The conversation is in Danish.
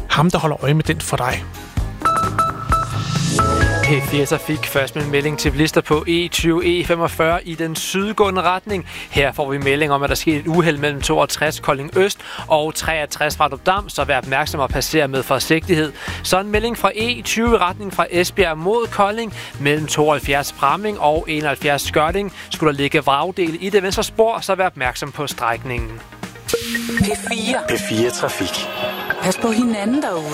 ham, der holder øje med den for dig. P4 Trafik først med en melding til bilister på E20/E45 i den sydgående retning. Her får vi melding om, at der sker et uheld mellem 62 Kolding Øst og 63 Vardrup Dam, så vær opmærksom og passer med forsigtighed. Så en melding fra E20 i retning fra Esbjerg mod Kolding mellem 72 Bramming og 71 Skørting. Skulle der ligge vragdele i det venstre spor, så vær opmærksom på strækningen. P4 P4 Trafik. Pas på hinanden derude.